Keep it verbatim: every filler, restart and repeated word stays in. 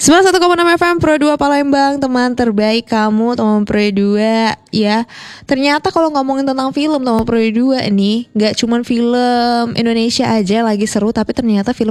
sembilan puluh satu koma enam F M Pro dua Palembang, teman terbaik kamu, teman Pro dua ya. Ternyata kalau ngomongin tentang film teman Pro dua nih, gak cuman film Indonesia aja lagi seru, tapi ternyata film